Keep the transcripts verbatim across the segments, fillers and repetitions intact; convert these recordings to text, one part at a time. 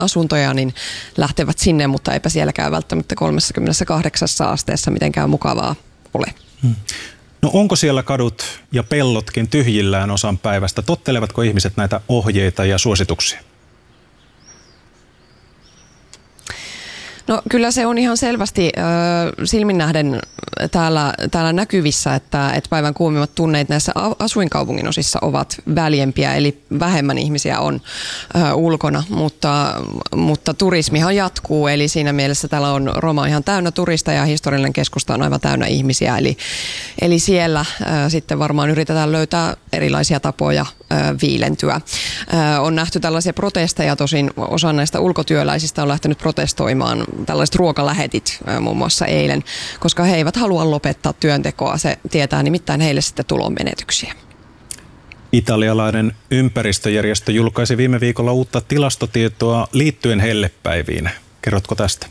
asuntoja, niin lähtevät sinne, mutta eipä sielläkään välttämättä kolmekymmentäkahdeksan asteessa mitenkään mukavaa ole. Hmm. No onko siellä kadut ja pellotkin tyhjillään osan päivästä? Tottelevatko ihmiset näitä ohjeita ja suosituksia? No kyllä se on ihan selvästi äh, silmin nähden täällä, täällä näkyvissä, että, että päivän kuumimmat tunneet näissä asuinkaupungin osissa ovat väljempiä, eli vähemmän ihmisiä on äh, ulkona, mutta, mutta turismihan jatkuu, eli siinä mielessä täällä on Roma ihan täynnä turista ja historiallinen keskusta on aivan täynnä ihmisiä, eli, eli siellä äh, sitten varmaan yritetään löytää erilaisia tapoja äh, viilentyä. Äh, on nähty tällaisia protesteja, tosin osa näistä ulkotyöläisistä on lähtenyt protestoimaan tällaiset ruokalähetit muun muassa eilen, koska he eivät halua lopettaa työntekoa. Se tietää nimittäin heille sitten tulonmenetyksiä. Italialainen ympäristöjärjestö julkaisi viime viikolla uutta tilastotietoa liittyen hellepäiviin. Kerrotko tästä?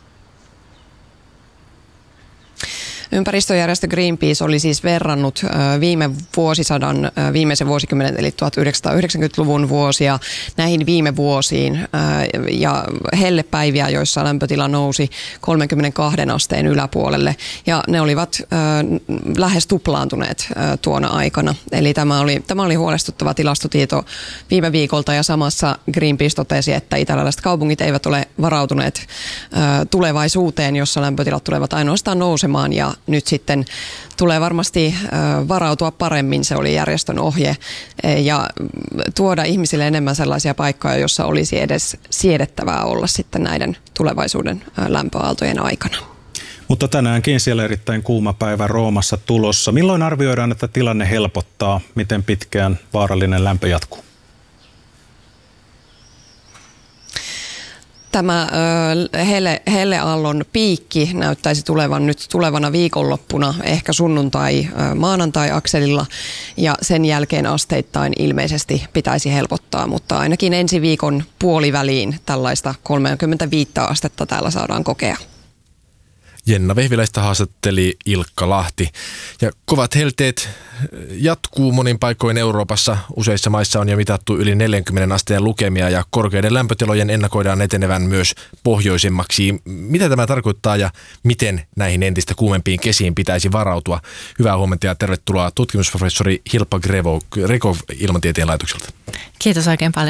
Ympäristöjärjestö Greenpeace oli siis verrannut viime vuosisadan, viimeisen vuosikymmenen eli tuhatyhdeksänsataayhdeksänkymmentäluvun vuosia näihin viime vuosiin ja hellepäiviä, joissa lämpötila nousi kolmekymmentäkaksi asteen yläpuolelle ja ne olivat lähes tuplaantuneet tuona aikana. Eli tämä oli, tämä oli huolestuttava tilastotieto viime viikolta ja samassa Greenpeace totesi, että italialaiset kaupungit eivät ole varautuneet tulevaisuuteen, jossa lämpötilat tulevat ainoastaan nousemaan ja nyt sitten tulee varmasti varautua paremmin, se oli järjestön ohje, ja tuoda ihmisille enemmän sellaisia paikkoja, joissa olisi edes siedettävää olla sitten näiden tulevaisuuden lämpöaaltojen aikana. Mutta tänäänkin siellä erittäin kuuma päivä Roomassa tulossa. Milloin arvioidaan, että tilanne helpottaa? Miten pitkään vaarallinen lämpö jatkuu? Tämä hele, helleaallon piikki näyttäisi tulevan nyt tulevana viikonloppuna, ehkä sunnuntai, maanantai akselilla ja sen jälkeen asteittain ilmeisesti pitäisi helpottaa, mutta ainakin ensi viikon puoliväliin tällaista kolmekymmentäviisi astetta täällä saadaan kokea. Jenna Vehviläistä haastatteli Ilkka Lahti. Ja kovat helteet jatkuu monin paikoin Euroopassa. Useissa maissa on jo mitattu yli neljänkymmenen asteen lukemia ja korkeiden lämpötilojen ennakoidaan etenevän myös pohjoisemmaksi. Mitä tämä tarkoittaa ja miten näihin entistä kuumempiin kesiin pitäisi varautua? Hyvää huomenta ja tervetuloa tutkimusprofessori Hilpa Grekov Ilmatieteen laitokselta. Kiitos oikein paljon.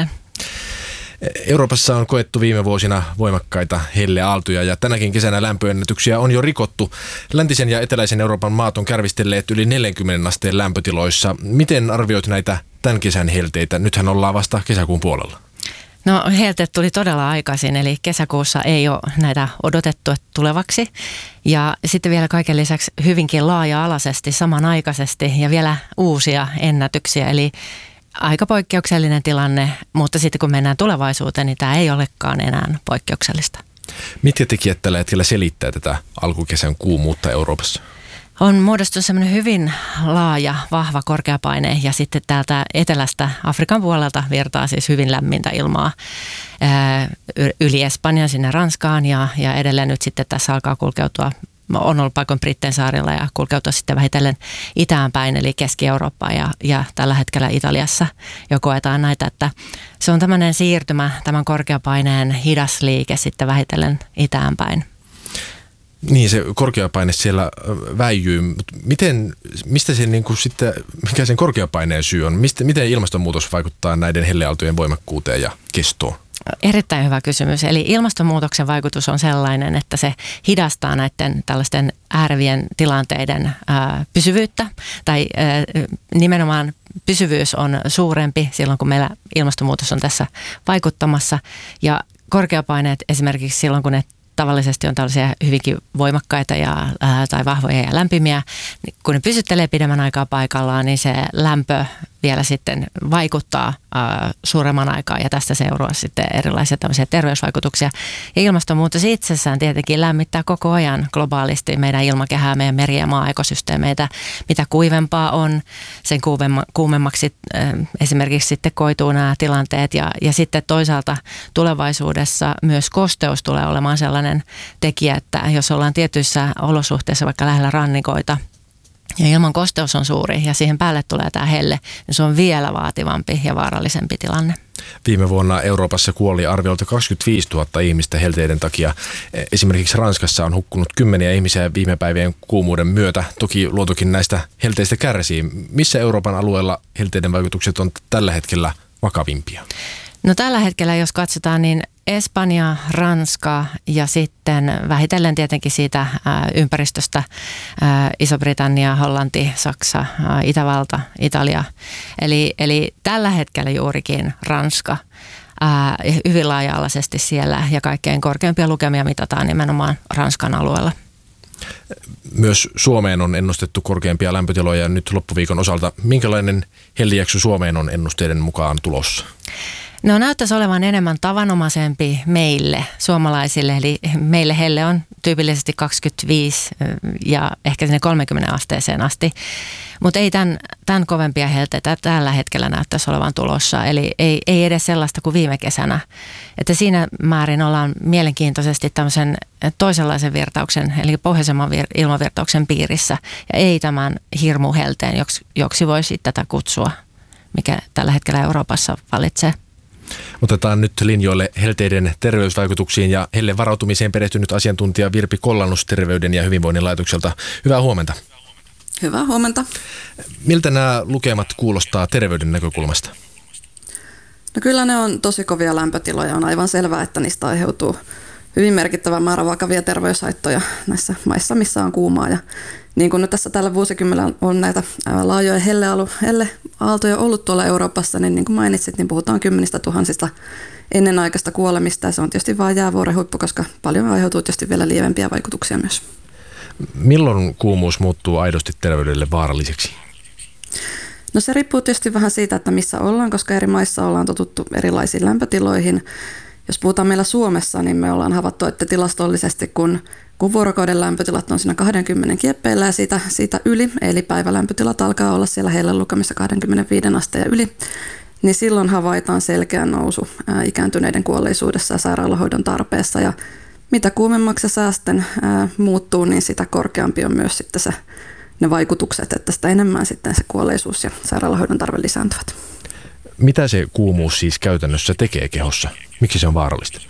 Euroopassa on koettu viime vuosina voimakkaita helleaaltoja ja tänäkin kesänä lämpöennätyksiä on jo rikottu. Läntisen ja eteläisen Euroopan maat on kärvistelleet yli neljänkymmenen asteen lämpötiloissa. Miten arvioit näitä tämän kesän helteitä? Nythän ollaan vasta kesäkuun puolella. No helteet tuli todella aikaisin, eli kesäkuussa ei ole näitä odotettu tulevaksi. Ja sitten vielä kaiken lisäksi hyvinkin laaja-alaisesti samanaikaisesti ja vielä uusia ennätyksiä, eli aika poikkeuksellinen tilanne, mutta sitten kun mennään tulevaisuuteen, niin tämä ei olekaan enää poikkeuksellista. Mitkä tekijät tällä hetkellä selittää tätä alkukesän kuumuutta Euroopassa? On muodostunut semmoinen hyvin laaja, vahva korkeapaine ja sitten täältä etelästä Afrikan puolelta virtaa siis hyvin lämmintä ilmaa ää, yli Espanjan sinne Ranskaan ja, ja edelleen nyt sitten tässä alkaa kulkeutua. On ollut paikoin Brittein saarilla ja kulkeutua sitten vähitellen itään päin, eli Keski-Eurooppaan ja, ja tällä hetkellä Italiassa jo koetaan näitä, että se on tämmöinen siirtymä, tämän korkeapaineen hidas liike sitten vähitellen itään päin. Niin, se korkeapaine siellä väijyy. Miten, mistä se niin kuin sitten, mikä sen korkeapaineen syy on? Mistä, miten ilmastonmuutos vaikuttaa näiden helleaaltojen voimakkuuteen ja kestoon? Erittäin hyvä kysymys. Eli ilmastonmuutoksen vaikutus on sellainen, että se hidastaa näiden tällaisten äärevien tilanteiden ää, pysyvyyttä. Tai ää, nimenomaan pysyvyys on suurempi silloin, kun meillä ilmastonmuutos on tässä vaikuttamassa. Ja korkeapaineet esimerkiksi silloin, kun ne tavallisesti on tällaisia hyvinkin voimakkaita ja, ää, tai vahvoja ja lämpimiä. Kun ne pysyttelee pidemmän aikaa paikallaan, niin se lämpö vielä sitten vaikuttaa ää, suuremman aikaa ja tästä seuraa sitten erilaisia tämmöisiä terveysvaikutuksia. Ja ilmastonmuutos itsessään tietenkin lämmittää koko ajan globaalisti meidän ilmakehää, meidän meri- ja maa-ekosysteemeitä. Mitä kuivempaa on, sen kuumemma, kuumemmaksi ää, esimerkiksi sitten koituu nämä tilanteet ja, ja sitten toisaalta tulevaisuudessa myös kosteus tulee olemaan sellainen tekijä, että jos ollaan tietyissä olosuhteissa vaikka lähellä rannikoita, ja ilman kosteus on suuri ja siihen päälle tulee tämä helle, niin se on vielä vaativampi ja vaarallisempi tilanne. Viime vuonna Euroopassa kuoli arviolta kaksikymmentäviisituhatta ihmistä helteiden takia. Esimerkiksi Ranskassa on hukkunut kymmeniä ihmisiä viime päivien kuumuuden myötä. Toki luontokin näistä helteistä kärsii. Missä Euroopan alueella helteiden vaikutukset on tällä hetkellä vakavimpia? No tällä hetkellä, jos katsotaan, niin Espanja, Ranska ja sitten vähitellen tietenkin siitä ää, ympäristöstä ää, Iso-Britannia, Hollanti, Saksa, ää, Itävalta, Italia. Eli, eli tällä hetkellä juurikin Ranska ää, hyvin laaja-alaisesti siellä ja kaikkein korkeimpia lukemia mitataan nimenomaan Ranskan alueella. Myös Suomeen on ennustettu korkeampia lämpötiloja nyt loppuviikon osalta. Minkälainen hellijakso Suomeen on ennusteiden mukaan tulossa? No näyttäisi olevan enemmän tavanomaisempi meille suomalaisille, eli meille helle on tyypillisesti kaksikymmentäviisi ja ehkä sinne kolmekymmentä asteeseen asti, mutta ei tämän, tämän kovempia helteitä tällä hetkellä näyttäisi olevan tulossa, eli ei, ei edes sellaista kuin viime kesänä. Että siinä määrin ollaan mielenkiintoisesti tämmöisen toisenlaisen virtauksen, eli pohjoisemman vir, ilmavirtauksen piirissä, ja ei tämän hirmuhelteen, joksi, joksi voisi tätä kutsua, mikä tällä hetkellä Euroopassa vallitsee. Otetaan nyt linjoille helteiden terveysvaikutuksiin ja helle varautumiseen perehtynyt asiantuntija Virpi Kollannus Terveyden ja hyvinvoinnin laitokselta. Hyvää huomenta. Hyvää huomenta. Miltä nämä lukemat kuulostaa terveyden näkökulmasta? No kyllä ne on tosi kovia lämpötiloja. On aivan selvää, että niistä aiheutuu hyvin merkittävä määrä vakavia terveyshaittoja näissä maissa, missä on kuumaa. Ja niin kuin nyt tässä tällä vuosikymmenellä on näitä laajoja helleaaltoja ollut tuolla Euroopassa, niin niin kuin mainitsit, niin puhutaan kymmenistä tuhansista ennenaikaista kuolemista. Ja se on tietysti vain jäävuoren huippu, koska paljon aiheutuu tietysti vielä lievempiä vaikutuksia myös. Milloin kuumuus muuttuu aidosti terveydelle vaaralliseksi? No se riippuu tietysti vähän siitä, että missä ollaan, koska eri maissa ollaan totuttu erilaisiin lämpötiloihin. Jos puhutaan meillä Suomessa, niin me ollaan havaittu, että tilastollisesti kun, kun vuorokauden lämpötilat on siinä kaksikymmentä kieppeillä ja siitä, siitä yli, eli päivälämpötilat alkaa olla siellä heillä lukemissa kaksikymmentäviisi asteen ja yli, niin silloin havaitaan selkeä nousu ää, ikääntyneiden kuolleisuudessa ja sairaalahoidon tarpeessa. Ja mitä kuumemmaksi se säästen ää, muuttuu, niin sitä korkeampi on myös sitten se, ne vaikutukset, että sitä enemmän sitten se kuolleisuus ja sairaalahoidon tarve lisääntyvät. Mitä se kuumuus siis käytännössä tekee kehossa? Miksi se on vaarallista?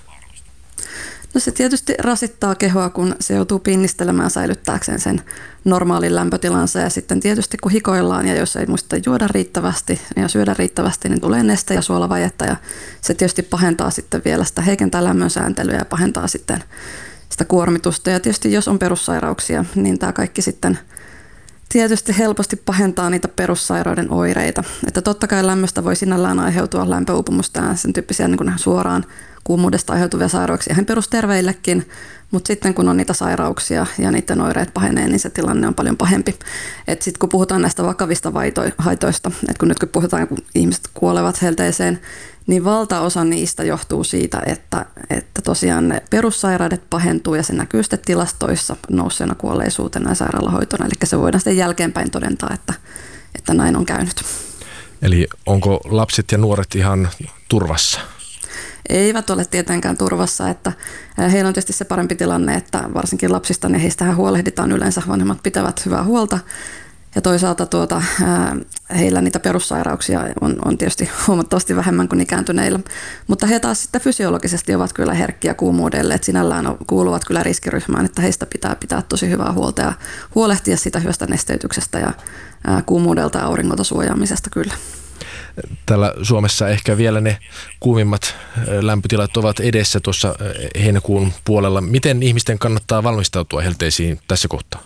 No se tietysti rasittaa kehoa, kun se joutuu pinnistelemään säilyttääkseen sen normaalin lämpötilansa. Ja sitten tietysti kun hikoillaan ja jos ei muista juoda riittävästi ja syödä riittävästi, niin tulee neste- ja suolavajetta. Ja se tietysti pahentaa sitten vielä sitä, heikentää lämmön sääntelyä ja pahentaa sitten sitä kuormitusta. Ja tietysti jos on perussairauksia, niin tämä kaikki sitten tietysti helposti pahentaa niitä perussairauden oireita. Että totta kai lämmöstä voi sinällään aiheutua lämpöuupumusta ja sen tyyppisiä niin kuin suoraan kuumuudesta aiheutuvia sairauksia ihan perusterveillekin, mutta sitten kun on niitä sairauksia ja niiden oireet pahenee, niin se tilanne on paljon pahempi. Että sitten kun puhutaan näistä vakavista haitoista, että kun nyt kun puhutaan, kun ihmiset kuolevat helteeseen, niin valtaosa niistä johtuu siitä, että, että tosiaan ne perussairaudet pahentuu ja se näkyy sitten tilastoissa nousseena kuolleisuutena ja sairaalahoitona. Eli se voidaan sitten jälkeenpäin todentaa, että, että näin on käynyt. Eli onko lapset ja nuoret ihan turvassa? Eivät ole tietenkään turvassa, että heillä on tietysti se parempi tilanne, että varsinkin lapsista, niin heistähän huolehditaan yleensä, vanhemmat pitävät hyvää huolta. Ja toisaalta tuota, heillä niitä perussairauksia on, on tietysti huomattavasti vähemmän kuin ikääntyneillä. Mutta he taas sitten fysiologisesti ovat kyllä herkkiä kuumuudelle, että sinällään kuuluvat kyllä riskiryhmään, että heistä pitää pitää tosi hyvää huolta ja huolehtia sitä hyvästä nesteytyksestä ja kuumuudelta ja auringolta suojaamisesta kyllä. Täällä Suomessa ehkä vielä ne kuumimmat lämpötilat ovat edessä tuossa heinäkuun puolella. Miten ihmisten kannattaa valmistautua helteisiin tässä kohtaa?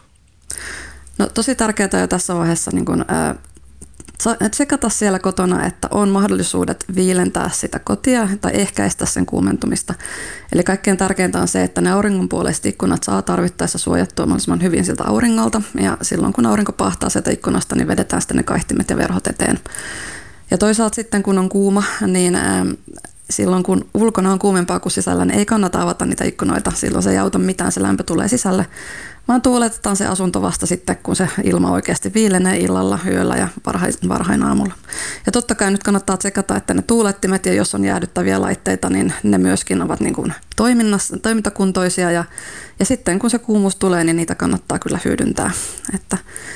No tosi tärkeää jo tässä vaiheessa niin kun, ää, tsekata siellä kotona, että on mahdollisuudet viilentää sitä kotia tai ehkäistä sen kuumentumista. Eli kaikkein tärkeintä on se, että ne auringonpuoleiset ikkunat saa tarvittaessa suojattua mahdollisimman hyvin siltä auringolta. Ja silloin kun aurinko pahtaa sieltä ikkunasta, niin vedetään sitten ne kaihtimet ja verhot eteen. Ja toisaalta sitten kun on kuuma, niin ää, silloin kun ulkona on kuumempaa kuin sisällä, niin ei kannata avata niitä ikkunoita. Silloin se ei auta mitään, se lämpö tulee sisälle. Vaan tuuletetaan se asunto vasta sitten, kun se ilma oikeasti viilenee illalla, yöllä ja varhain, varhain aamulla. Ja totta kai nyt kannattaa tsekata, että ne tuulettimet ja jos on jäähdyttäviä laitteita, niin ne myöskin ovat niin kuin toiminnassa, toimintakuntoisia. Ja, ja sitten kun se kuumuus tulee, niin niitä kannattaa kyllä hyödyntää. Että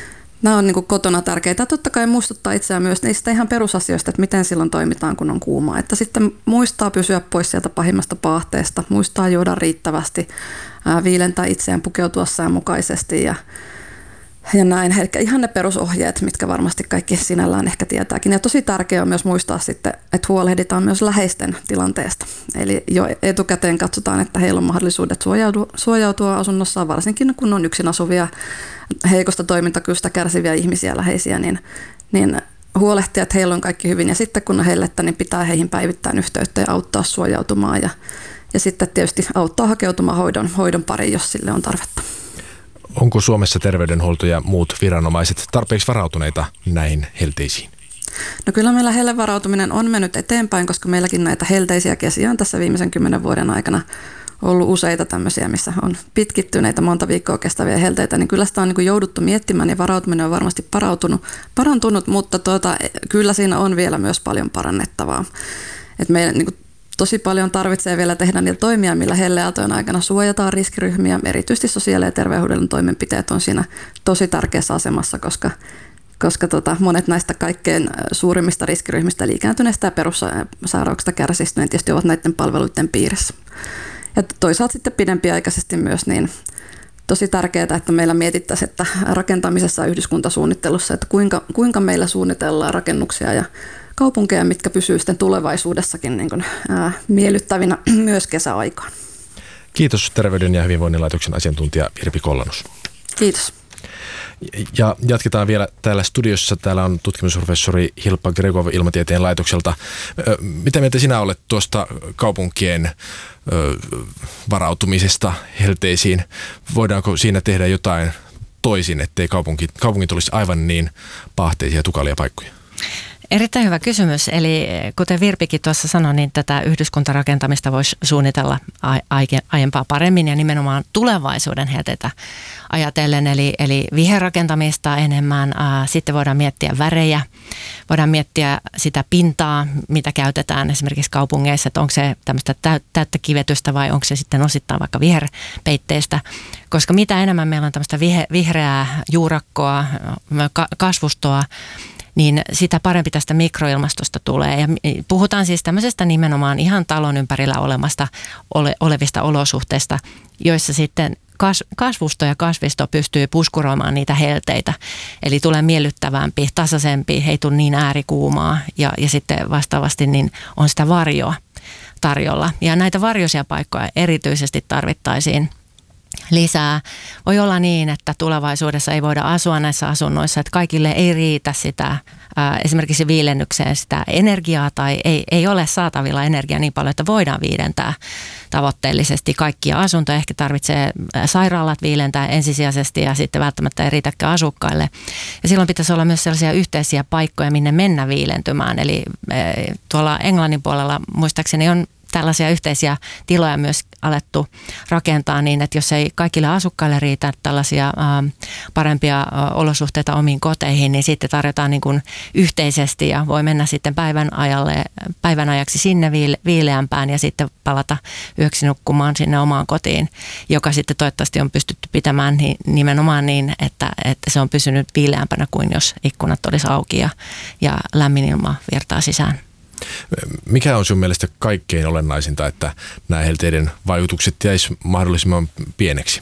Nämä on niin kuin kotona tärkeitä. Totta kai muistuttaa itseään myös niistä ihan perusasioista, että miten silloin toimitaan, kun on kuumaa. Että sitten muistaa pysyä pois sieltä pahimmasta paahteesta, muistaa juoda riittävästi, ää, viilentää itseään, pukeutua säänmukaisesti ja, ja näin. Eli ihan ne perusohjeet, mitkä varmasti kaikki sinällään ehkä tietääkin. Ja tosi tärkeää on myös muistaa sitten, että huolehditaan myös läheisten tilanteesta. Eli jo etukäteen katsotaan, että heillä on mahdollisuudet suojautua, suojautua asunnossaan, varsinkin kun on yksin asuvia, heikosta toimintakyvystä kärsiviä ihmisiä läheisiä, niin, niin huolehtia, että heillä on kaikki hyvin. Ja sitten kun on hellettä, niin pitää heihin päivittäin yhteyttä ja auttaa suojautumaan. Ja, ja sitten tietysti auttaa hakeutumaan hoidon, hoidon pariin, jos sille on tarvetta. Onko Suomessa terveydenhuolto ja muut viranomaiset tarpeeksi varautuneita näihin helteisiin? No kyllä meillä hellevarautuminen on mennyt eteenpäin, koska meilläkin näitä helteisiä kesiä on tässä viimeisen kymmenen vuoden aikana ollut useita tämmöisiä, missä on pitkittyneitä monta viikkoa kestäviä helteitä, niin kyllä sitä on niin kuin jouduttu miettimään ja varautuminen on varmasti parantunut, parantunut mutta tuota, kyllä siinä on vielä myös paljon parannettavaa. Et meidän niin kuin tosi paljon tarvitsee vielä tehdä niitä toimia, millä helleaaltojen aikana suojataan riskiryhmiä. Erityisesti sosiaali- ja terveydenhuollon toimenpiteet on siinä tosi tärkeässä asemassa, koska, koska tota, monet näistä kaikkein suurimmista riskiryhmistä, eli ikääntyneistä ja perussairauksista kärsistä, niin tietysti ovat näiden palveluiden piirissä. Ja toisaalta sitten pidempiaikaisesti myös niin tosi tärkeää, että meillä mietittäisiin, että rakentamisessa ja yhdyskuntasuunnittelussa, että kuinka, kuinka meillä suunnitellaan rakennuksia ja kaupunkeja, mitkä pysyvät sitten tulevaisuudessakin niin kuin, ää, miellyttävinä myös kesäaikaan. Kiitos Terveyden ja hyvinvoinnin laitoksen asiantuntija Virpi Kollanus. Kiitos. Ja jatketaan vielä täällä studiossa. Täällä on tutkimusprofessori Hilpa Gregov Ilmatieteen laitokselta. Mitä mieltä sinä olet tuosta kaupunkien varautumisesta helteisiin? Voidaanko siinä tehdä jotain toisin, ettei kaupunki, kaupungit olisi aivan niin paahteisia ja tukalia paikkoja? Erittäin hyvä kysymys. Eli kuten Virpikin tuossa sanoi, niin tätä yhdyskuntarakentamista voisi suunnitella aiempaa paremmin ja nimenomaan tulevaisuuden helteitä ajatellen. Eli, eli viherrakentamista enemmän. Sitten voidaan miettiä värejä, voidaan miettiä sitä pintaa, mitä käytetään esimerkiksi kaupungeissa, että onko se tämmöistä täyttä kivetystä vai onko se sitten osittain vaikka viherpeitteistä. Koska mitä enemmän meillä on tämmöistä vihreää juurakkoa, kasvustoa, niin sitä parempi tästä mikroilmastosta tulee. Ja puhutaan siis tämmöisestä nimenomaan ihan talon ympärillä olemasta, ole, olevista olosuhteista, joissa sitten kas, kasvusto ja kasvisto pystyy puskuroimaan niitä helteitä. Eli tulee miellyttävämpi, tasaisempi, ei tule niin äärikuumaa ja, ja sitten vastaavasti niin on sitä varjoa tarjolla. Ja näitä varjoisia paikkoja erityisesti tarvittaisiin lisää. Voi olla niin, että tulevaisuudessa ei voida asua näissä asunnoissa, että kaikille ei riitä sitä ää, esimerkiksi viilennykseen sitä energiaa tai ei, ei ole saatavilla energiaa niin paljon, että voidaan viilentää tavoitteellisesti kaikkia asuntoja. Ehkä tarvitsee sairaalat viilentää ensisijaisesti ja sitten välttämättä ei riitäkään asukkaille. Ja silloin pitäisi olla myös sellaisia yhteisiä paikkoja, minne mennä viilentymään. Eli ää, tuolla Englannin puolella muistaakseni on tällaisia yhteisiä tiloja myös alettu rakentaa niin, että jos ei kaikille asukkaille riitä tällaisia ä, parempia ä, olosuhteita omiin koteihin, niin sitten tarjotaan niin kuin yhteisesti ja voi mennä sitten päivän ajalle, päivän ajaksi sinne viile, viileämpään ja sitten palata yöksi nukkumaan sinne omaan kotiin, joka sitten toivottavasti on pystytty pitämään niin, nimenomaan niin, että, että se on pysynyt viileämpänä kuin jos ikkunat olisi auki ja, ja lämmin ilma virtaa sisään. Mikä on sun mielestä kaikkein olennaisinta, että nämä helteiden vaikutukset jäisi mahdollisimman pieneksi?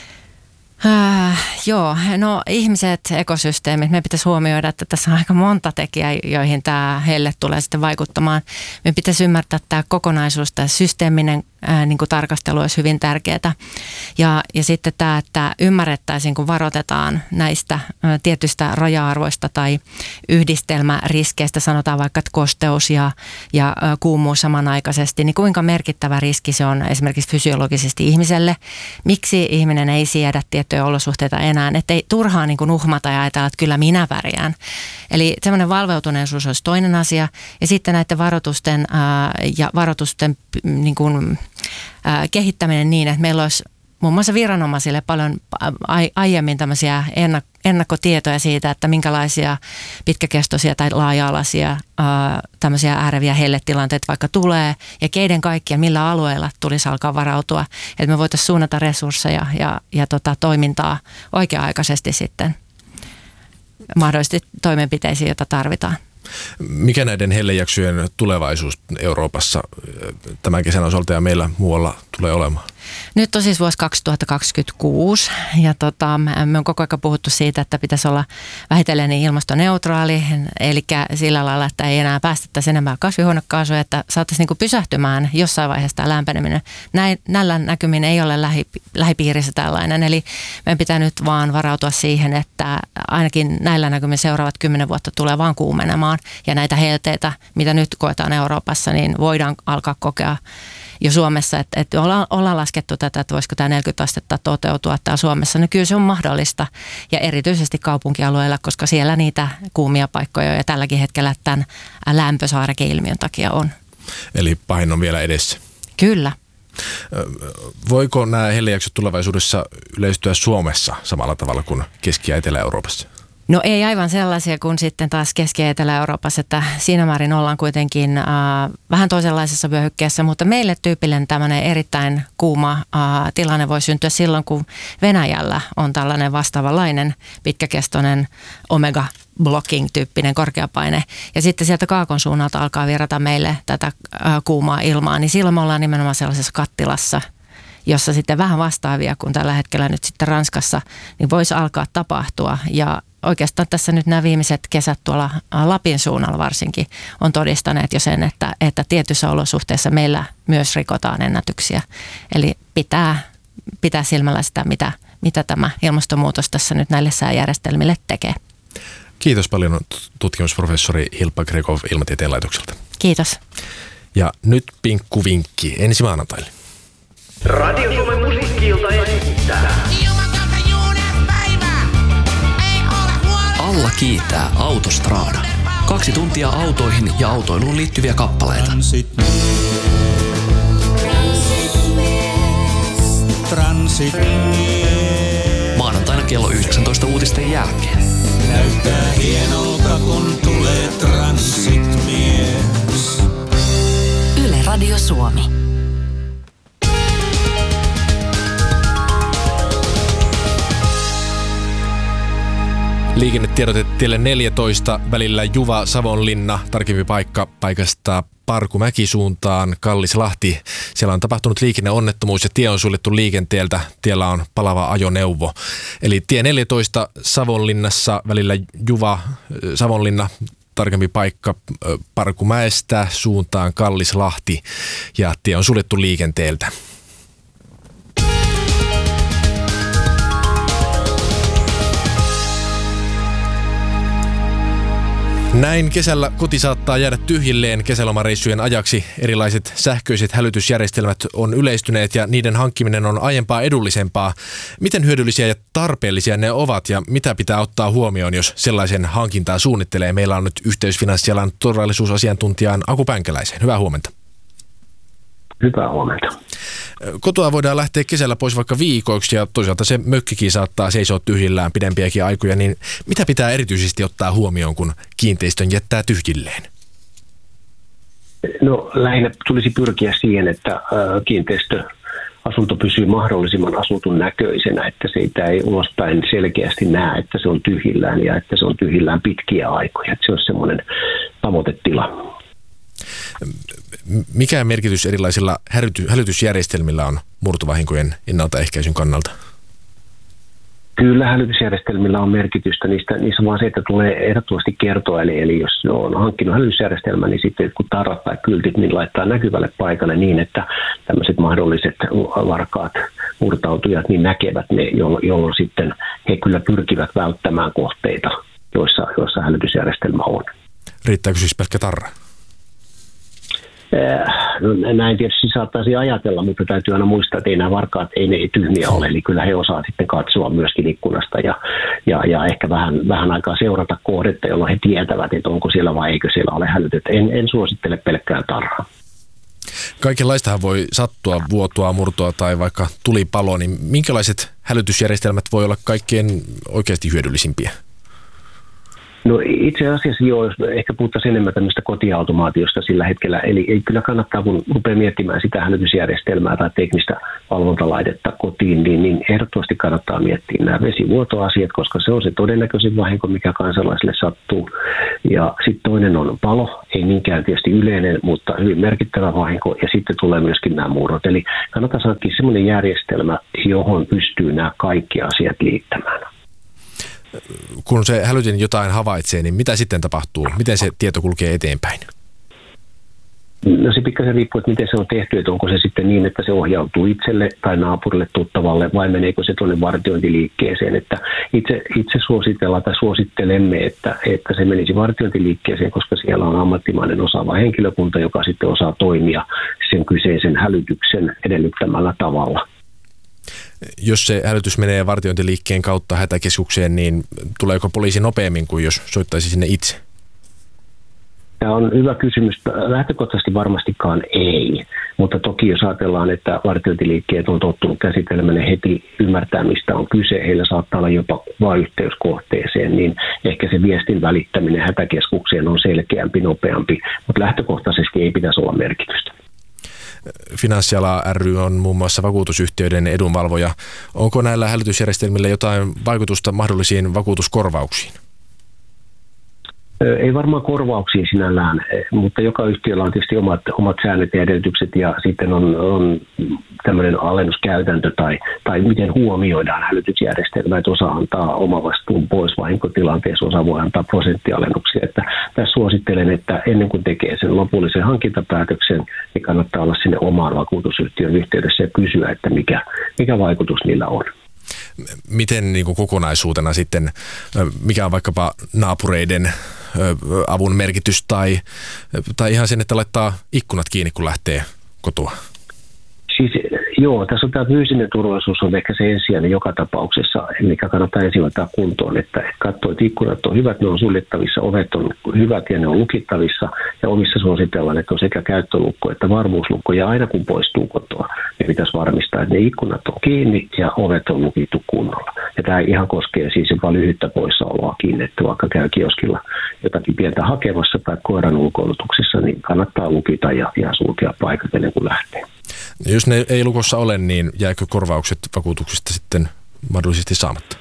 Äh, joo, no ihmiset, ekosysteemit, me pitäisi huomioida, että tässä on aika monta tekijää, joihin tämä helle tulee sitten vaikuttamaan. Me pitäisi ymmärtää, että tämä kokonaisuus, tämä systeeminen ää, niin kuin tarkastelu olisi hyvin tärkeää. Ja, ja sitten tämä, että ymmärrettäisiin, kun varoitetaan näistä ää, tietyistä raja-arvoista tai yhdistelmäriskeistä, sanotaan vaikka, että kosteus ja, ja ää, kuumuus samanaikaisesti, niin kuinka merkittävä riski se on esimerkiksi fysiologisesti ihmiselle. Miksi ihminen ei siedä tiettyjä olosuhteita enää, ettei turhaan niin kuin uhmata ja ajatella, että kyllä minä pärjään. Eli semmoinen valveutuneisuus olisi toinen asia. Ja sitten näiden varoitusten ää, ja varoitusten niin kuin, ää, kehittäminen niin, että meillä olisi muun muassa viranomaisille paljon aiemmin tämmöisiä ennakkotietoja siitä, että minkälaisia pitkäkestoisia tai laaja-alaisia ää, tämmöisiä ääreviä helletilanteita vaikka tulee ja keiden kaikkia, millä alueilla tulisi alkaa varautua, että me voitaisiin suunnata resursseja ja, ja tota, toimintaa oikea-aikaisesti sitten. mahdollisesti toimenpiteisiin, joita tarvitaan. Mikä näiden hellejaksojen tulevaisuus Euroopassa tämän kesän osalta ja meillä muualla tulee olemaan? Nyt on siis vuosi kaksituhattakaksikymmentäkuusi ja tota, me on koko ajan puhuttu siitä, että pitäisi olla vähitellen ilmastoneutraali, eli sillä lailla, että ei enää päästettäisi enemmän kasvihuonekaasuja, että saataisiin niinku pysähtymään jossain vaiheessa tämä lämpeneminen. Näin, näillä näkymin ei ole lähi, lähipiirissä tällainen, eli meidän pitää nyt vaan varautua siihen, että ainakin näillä näkymin seuraavat kymmenen vuotta tulee vaan kuumenemaan ja näitä helteitä, mitä nyt koetaan Euroopassa, niin voidaan alkaa kokea jo Suomessa, että, että ollaan, ollaan laskettu tätä, että voisiko tämä neljäkymmentä astetta toteutua täällä Suomessa. No kyllä se on mahdollista ja erityisesti kaupunkialueilla, koska siellä niitä kuumia paikkoja ja tälläkin hetkellä tämän lämpösaarekeilmiön takia on. Eli pahin on vielä edessä. Kyllä. Voiko nämä hellejaksot tulevaisuudessa yleistyä Suomessa samalla tavalla kuin Keski- ja Etelä-Euroopassa? No ei aivan sellaisia kuin sitten taas Keski- ja Etelä-Euroopassa, että siinä määrin ollaan kuitenkin äh, vähän toisenlaisessa vyöhykkeessä, mutta meille tyypillinen tämmöinen erittäin kuuma äh, tilanne voi syntyä silloin, kun Venäjällä on tällainen vastaavanlainen pitkäkestoinen omega-blocking-tyyppinen korkeapaine. Ja sitten sieltä kaakon suunnalta alkaa virrata meille tätä äh, kuumaa ilmaa, niin silloin me ollaan nimenomaan sellaisessa kattilassa, jossa sitten vähän vastaavia kuin tällä hetkellä nyt sitten Ranskassa, niin voisi alkaa tapahtua. Ja oikeastaan tässä nyt nämä viimeiset kesät tuolla Lapin suunnalla varsinkin on todistaneet jo sen, että, että tietyissä olosuhteissa meillä myös rikotaan ennätyksiä. Eli pitää, pitää silmällä sitä, mitä, mitä tämä ilmastonmuutos tässä nyt näille sääjärjestelmille tekee. Kiitos paljon tutkimusprofessori Hilppa Gregov Ilmatieteen laitokselta. Kiitos. Ja nyt pinkku vinkki ensi maanantaille. Radio Suomen musiikki-ilta esittää. Alla kiitää Autostrada. Kaksi tuntia autoihin ja autoiluun liittyviä kappaleita. Transit Transit Maanantaina kello yhdeksäntoista uutisten jälkeen. Näyttää hienolta, kun tulee Transit-mies. Yle Radio Suomi. Liikennetiedote tielle neljätoista välillä Juva-Savonlinna, tarkempi paikka paikasta Parkumäki suuntaan Kallislahti. Siellä on tapahtunut liikenneonnettomuus ja tie on suljettu liikenteeltä. Tiellä on palava ajoneuvo. Eli tie neljätoista Savonlinnassa välillä Juva-Savonlinna, tarkempi paikka Parkumäestä suuntaan Kallislahti ja tie on suljettu liikenteeltä. Näin kesällä koti saattaa jäädä tyhjilleen kesälomareissujen ajaksi. Erilaiset sähköiset hälytysjärjestelmät on yleistyneet ja niiden hankkiminen on aiempaa edullisempaa. Miten hyödyllisiä ja tarpeellisia ne ovat ja mitä pitää ottaa huomioon, jos sellaisen hankintaa suunnittelee? Meillä on nyt yhteys finanssialan turvallisuusasiantuntijaan Aku Pänkäläiseen. Hyvää huomenta. Hyvää huomenta. Kotoa voidaan lähteä kesällä pois vaikka viikoiksi ja toisaalta se mökkikin saattaa seisoa tyhjillään pidempiäkin aikoja, niin mitä pitää erityisesti ottaa huomioon, kun kiinteistön jättää tyhjilleen? No lähinnä tulisi pyrkiä siihen, että kiinteistöasunto pysyy mahdollisimman asutun näköisenä, että siitä ei ulospäin selkeästi näe, että se on tyhjillään ja että se on tyhjillään pitkiä aikoja. Että se on semmoinen tavoitetila. Mikä merkitys erilaisilla hälytysjärjestelmillä on murtovahinkojen ennaltaehkäisyn kannalta? Kyllä hälytysjärjestelmillä on merkitystä. Niistä, niissä on vaan se, että tulee ehdottomasti kertoa. Eli, eli jos on hankkinut hälytysjärjestelmä, niin sitten kun tarrat tai kyltit, niin laittaa näkyvälle paikalle niin, että tämmöiset mahdolliset varkaat, murtautujat, niin näkevät ne, jolloin, jolloin sitten he kyllä pyrkivät välttämään kohteita, joissa, joissa hälytysjärjestelmä on. Riittääkö siis pelkkä tarra? No, näin tietysti saattaisi ajatella, mutta täytyy aina muistaa, että ei nämä varkaat ei ne tyhmiä ole. Eli kyllä he osaa sitten katsoa myöskin ikkunasta ja, ja, ja ehkä vähän, vähän aikaa seurata kohdetta, jolloin he tietävät, että onko siellä vai eikö siellä ole hälytyt. En, en suosittele pelkkään tarhaa. Kaikenlaistahan voi sattua, vuotoa, murtoa tai vaikka tulipalo, niin minkälaiset hälytysjärjestelmät voi olla kaikkein oikeasti hyödyllisimpiä? No itse asiassa joo, jos ehkä puhuttaisiin enemmän tämmöistä kotiautomaatiosta sillä hetkellä. Eli ei kyllä kannattaa, kun rupeaa miettimään sitä hälytysjärjestelmää tai teknistä valvontalaitetta kotiin, niin, niin ehdottomasti kannattaa miettiä nämä vesivuotoasiat, koska se on se todennäköisin vahinko, mikä kansalaisille sattuu. Ja sitten toinen on palo, ei niinkään tietysti yleinen, mutta hyvin merkittävä vahinko. Ja sitten tulee myöskin nämä murrot. Eli kannattaa saada semmoinen järjestelmä, johon pystyy nämä kaikki asiat liittämään. Kun se hälytin jotain havaitsee, niin mitä sitten tapahtuu? Miten se tieto kulkee eteenpäin? No se pikkasen riippuu, että miten se on tehty, että onko se sitten niin, että se ohjautuu itselle tai naapurille tuttavalle vai meneekö se tuonne vartiointiliikkeeseen. Että itse, itse suositellaan tai suosittelemme, että, että se menisi vartiointiliikkeeseen, koska siellä on ammattimainen osaava henkilökunta, joka sitten osaa toimia sen kyseisen hälytyksen edellyttämällä tavalla. Jos se hälytys menee vartiointiliikkeen kautta hätäkeskukseen, niin tuleeko poliisi nopeammin kuin jos soittaisi sinne itse? Tämä on hyvä kysymys. Lähtökohtaisesti varmastikaan ei, mutta toki jos ajatellaan, että vartiointiliikkeet on tottunut käsittelemään ne heti ymmärtää, mistä on kyse, heillä saattaa olla jopa vain yhteys kohteeseen, niin ehkä se viestin välittäminen hätäkeskukseen on selkeämpi, nopeampi, mutta lähtökohtaisesti ei pitäisi olla merkitystä. Finanssiala ry on muun muassa vakuutusyhtiöiden edunvalvoja. Onko näillä hälytysjärjestelmillä jotain vaikutusta mahdollisiin vakuutuskorvauksiin? Ei varmaan korvauksiin sinällään, mutta joka yhtiöllä on tietysti omat, omat säännöt ja edellytykset ja sitten on, on tämmöinen alennuskäytäntö tai, tai miten huomioidaan hälytysjärjestelmä, että osa antaa omavastuun pois vahinkotilanteessa, osa voi antaa prosenttialennuksia. Että tässä suosittelen, että ennen kuin tekee sen lopullisen hankintapäätöksen, niin kannattaa olla sinne omaan vakuutusyhtiön yhteydessä ja kysyä, että mikä, mikä vaikutus niillä on. Miten niin kuin kokonaisuutena sitten, mikä on vaikkapa naapureiden avun merkitys tai, tai ihan sen, että laittaa ikkunat kiinni, kun lähtee kotoa? Siis joo, tässä on tämä fyysinen turvallisuus on ehkä se ensisijainen joka tapauksessa, mikä kannattaa ensin ottaa kuntoon, että katsoo, että ikkunat on hyvät, ne on suljettavissa, ovet on hyvät ja ne on lukittavissa ja ovissa suositellaan, että on sekä käyttölukko että varmuuslukko ja aina kun poistuu kotoa, niin pitäisi varmistaa, että ne ikkunat on kiinni ja ovet on lukittu kunnolla. Ja tämä ihan koskee siis jopa lyhyttä poissaoloakin, että vaikka käy kioskilla jotakin pientä hakemassa tai koiran ulkoilutuksessa, niin kannattaa lukita ja, ja sulkea paikat ennen kuin lähtee. Jos ne ei lukossa ole, niin jääkö korvaukset vakuutuksista sitten mahdollisesti saamatta?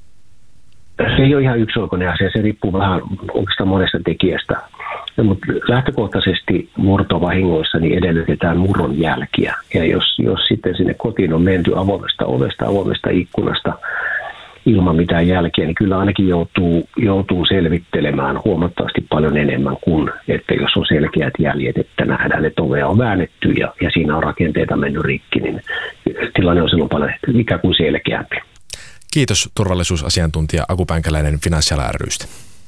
Se ei ole ihan yksioikoinen asia, se riippuu vähän oikeastaan monesta tekijästä. Mutta lähtökohtaisesti murtovahingoissa niin edellytetään murron jälkiä. Ja jos, jos sitten sinne kotiin on menty avoimesta ovesta, avoimesta ikkunasta ilman mitään jälkeä, niin kyllä ainakin joutuu, joutuu selvittelemään huomattavasti paljon enemmän kuin, että jos on selkeät jäljet, että nähdään, että ovea on väännetty ja, ja siinä on rakenteita mennyt rikki, niin tilanne on silloin paljon ikään kuin selkeämpi. Kiitos turvallisuusasiantuntija Aku Pänkäläinen Finanssiala ry:stä.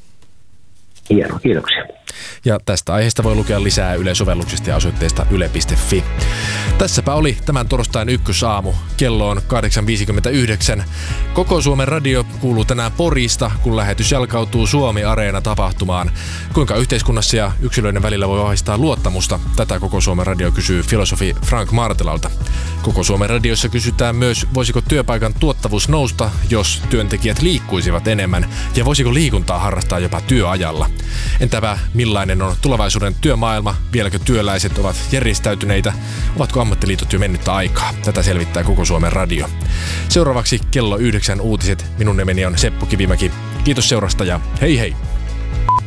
Hienoa, kiitoksia. Ja tästä aiheesta voi lukea lisää Yle-sovelluksesta ja osoitteesta yle piste fi. Tässäpä oli tämän torstain ykkösaamu. Kello on kahdeksan viisikymmentäyhdeksän. Koko Suomen radio kuuluu tänään Porista, kun lähetys jalkautuu Suomi-areena-tapahtumaan. Kuinka yhteiskunnassa ja yksilöiden välillä voi vahvistaa luottamusta? Tätä Koko Suomen radio kysyy filosofi Frank Martelalta. Koko Suomen radiossa kysytään myös, voisiko työpaikan tuottavuus nousta, jos työntekijät liikkuisivat enemmän, ja voisiko liikuntaa harrastaa jopa työajalla. Entäpä millainen on tulevaisuuden työmaailma? Vieläkö työläiset ovat järjestäytyneitä? Ovatko ammattiliitot jo mennyttä aikaa? Tätä selvittää Koko Suomen radio. Seuraavaksi kello yhdeksän uutiset. Minun nimeni on Seppo Kivimäki. Kiitos seurasta ja hei hei!